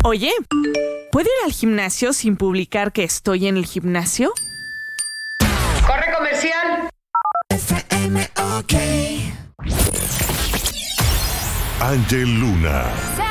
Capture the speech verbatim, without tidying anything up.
Oye, ¿puedo ir al gimnasio sin publicar que estoy en el gimnasio? ¡Corre comercial! F M, ok. Ángel Luna.